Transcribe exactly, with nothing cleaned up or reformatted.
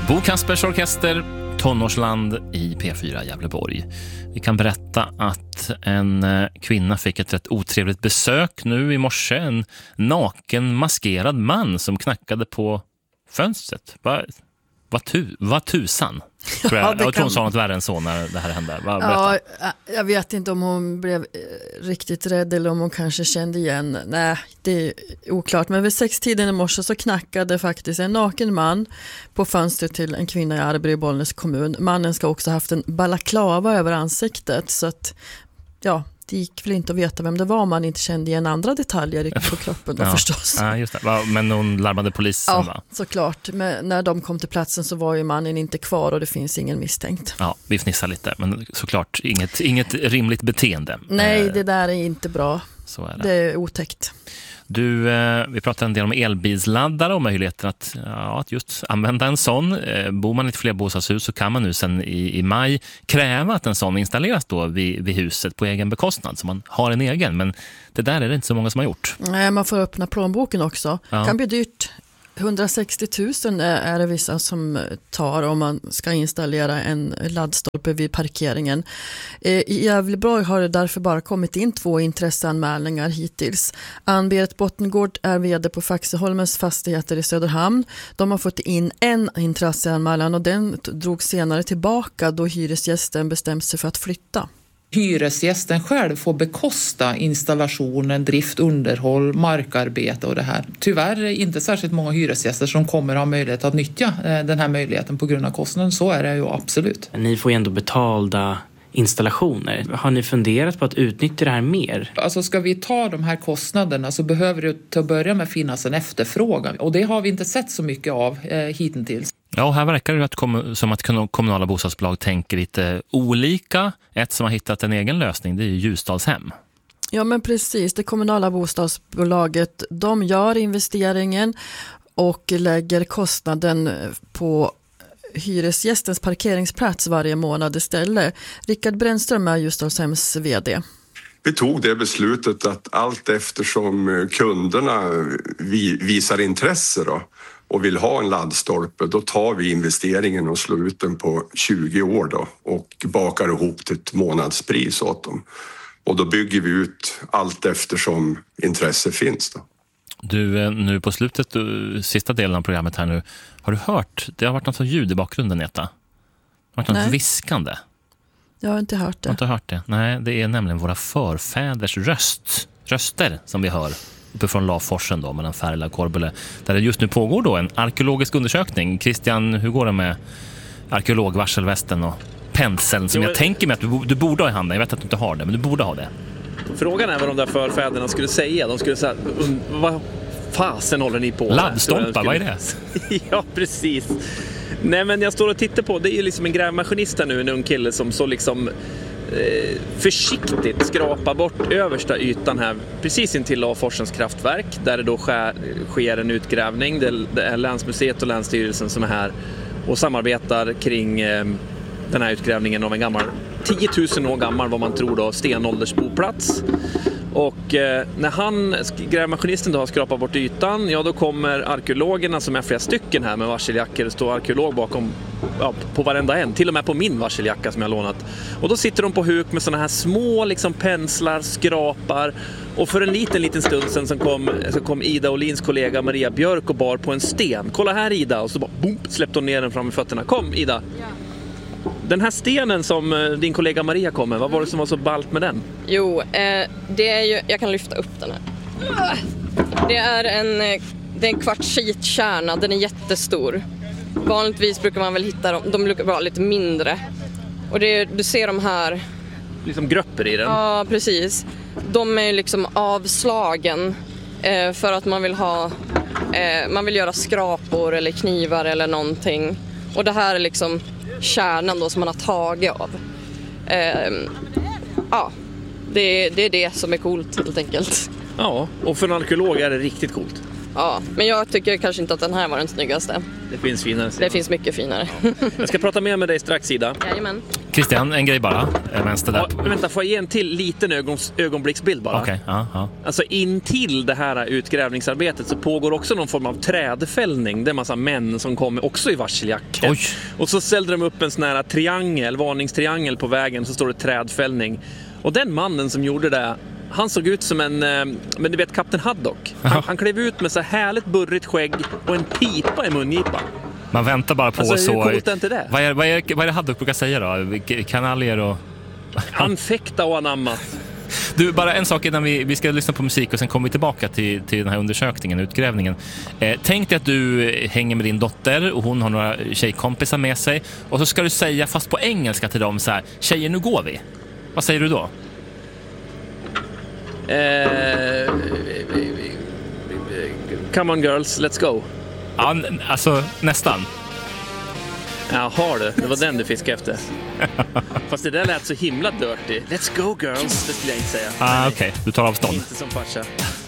Bo Kaspers Orkester, Tonårsland i P fyra Gävleborg. Vi kan berätta att en kvinna fick ett rätt otrevligt besök nu i morse. En naken, maskerad man som knackade på fönstret. Vad, vad, tu, vad tusan? Tror jag. Ja, jag tror hon sa något värre än så när det här hände. Vad, ja, jag vet inte om hon blev riktigt rädd eller om hon kanske kände igen. Nej, det är oklart. Men vid sextiden i morse så knackade faktiskt en naken man på fönstret till en kvinna i Arbrå, Bollnäs kommun. Mannen ska också ha haft en balaklava över ansiktet, så att ja, det gick väl inte att veta vem det var om man inte kände igen andra detaljer på kroppen då, ja. förstås. Ja, just det. Men hon larmade polisen, ja, va? såklart. Men när de kom till platsen så var ju mannen inte kvar och det finns ingen misstänkt. Ja, vi fnissar lite, men såklart inget, inget rimligt beteende. Nej, det där är inte bra. Så är det. Det är otäckt. Du, vi pratade en del om elbilsladdare och möjligheten att, ja, att just använda en sån. Bor man i ett flerbostadshus så kan man nu sen i, i maj kräva att en sån installeras då vid, vid huset på egen bekostnad, så man har en egen. Men det där är det inte så många som har gjort. Nej, man får öppna plånboken också. Ja. Det kan bli dyrt. hundrasextio tusen är det vissa som tar om man ska installera en laddstolpe vid parkeringen. I Gävleborg har det därför bara kommit in två intresseanmälningar hittills. Ann-Berit Bottengård är vd på Faxeholmens fastigheter i Söderhamn. De har fått in en intresseanmälan och den drog senare tillbaka då hyresgästen bestämde sig för att flytta. Hyresgästen själv får bekosta installationen, drift, underhåll, markarbete och det här. Tyvärr är det inte särskilt många hyresgäster som kommer ha möjlighet att nyttja den här möjligheten på grund av kostnaden. Så är det ju absolut. Ni får ju ändå betalda installationer. Har ni funderat på att utnyttja det här mer? Alltså ska vi ta de här kostnaderna så behöver det till att börja med finnas en efterfrågan. Och det har vi inte sett så mycket av eh, hittills. Ja, och här verkar det att som att kommunala bostadsbolag tänker lite olika. Ett som har hittat en egen lösning, det är ju Ljusdalshem. Ja, men precis. Det kommunala bostadsbolaget, de gör investeringen och lägger kostnaden på hyresgästens parkeringsplats varje månad istället. Rickard Brännström är Ljusdalshems vd. Vi tog det beslutet att allt eftersom kunderna visar intresse då, och vill ha en laddstolpe, då tar vi investeringen och slår ut den på tjugo år då och bakar ihop till ett månadspris åt dem. Och då bygger vi ut allt eftersom intresse finns då. Du, nu på slutet, du, sista delen av programmet här nu, har du hört, det har varit något ljud i bakgrunden, Neta? Det har varit något Nej. viskande. Jag har inte hört det. Jag har inte hört det. Nej, det är nämligen våra förfäders röst, röster som vi hör uppifrån Laforsen då, mellan Färila och Korbele, där det just nu pågår då en arkeologisk undersökning. Christian, hur går det med arkeologvarselvästen och penseln som jo, jag tänker mig att du, du borde ha i handen? Jag vet att du inte har det, men du borde ha det. Frågan är vad de där förfäderna skulle säga. De skulle säga, vad fasen håller ni på? Laddstolpar, vad är det? Ja, precis. Nej, men jag står och tittar på, det är ju liksom en grävmaskinist nu, en ung kille som så liksom eh, försiktigt skrapar bort översta ytan här, precis intill Laforsens kraftverk, där det då sker, sker en utgrävning. Det, det är Länsmuseet och Länsstyrelsen som är här och samarbetar kring eh, den här utgrävningen av en gammal, tio tusen år gammal, vad man tror då, stenåldersboplats. Och eh, när han, grävmaskinisten då har skrapat bort ytan, ja då kommer arkeologerna som är flera stycken här med varseljackor. Det står arkeolog bakom, ja, på varenda en, till och med på min varseljacka som jag har lånat. Och då sitter de på huk med såna här små liksom penslar, skrapar. Och för en liten, liten stund sedan så kom, så kom Ida Olins kollega Maria Björk och bar på en sten. Kolla här, Ida! Och så bara boom, släppte hon ner den fram i fötterna. Kom, Ida! Ja. Den här stenen som din kollega Maria kom med, vad var det som var så ballt med den? Jo, eh, det är ju, jag kan lyfta upp den här. Det är en, det är en kvartsitkärna, den är jättestor. Vanligtvis brukar man väl hitta dem, de brukar vara lite mindre. Och det, du ser de här... Liksom gröpper i den? Ja, precis. De är liksom avslagen eh, för att man vill ha, eh, man vill göra skrapor eller knivar eller någonting. Och det här är liksom kärnan då som man har tagit av. Eh, ja, det, det är det som är coolt helt enkelt. Ja, och för en arkeolog är det riktigt coolt. Ja, men jag tycker kanske inte att den här var den snyggaste. Det finns finare. Det finns mycket finare. Ja. Jag ska prata mer med dig strax, Ida. Jajamän. Christian, en grej bara. Vänster där. Ja, vänta, får jag ge en till liten ögons, ögonblicksbild bara? Okej, okay, ja, ja. Alltså in till det här utgrävningsarbetet så pågår också någon form av trädfällning. Det är en massa män som kommer också i varseljackor. Oj. Och så ställde de upp en sån här triangel, varningstriangel på vägen, så står det trädfällning. Och den mannen som gjorde det, han såg ut som en, men du vet, Kapten Haddock. Han, han klev ut med så härligt burrigt skägg och en pipa i mungipan. Man väntar bara på alltså, så... Hur coolt är inte det? Vad är, vad, är, vad är det Haddock brukar säga då? Kanaljer och... Anfäkta och anammat. Du, bara en sak innan vi, vi ska lyssna på musik och sen kommer vi tillbaka till, till den här undersökningen, utgrävningen. Eh, tänk dig att du hänger med din dotter och hon har några tjejkompisar med sig och så ska du säga, fast på engelska till dem så här: tjejer, nu går vi. Vad säger du då? Eh, come on girls, let's go. Ja, alltså nästan. Jaha du, det var den du fiskade efter. Fast det där lät så himla dirty. Let's go girls, det skulle jag inte säga. Ah, okej, okay. Du tar avstånd. Inte som farsa.